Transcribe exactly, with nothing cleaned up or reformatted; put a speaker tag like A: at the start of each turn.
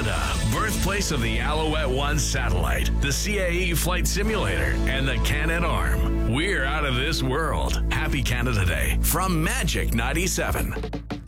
A: Canada, birthplace of the Alouette One satellite, the C A E flight simulator, and the Canadarm. We're out of this world. Happy Canada Day from Magic ninety-seven.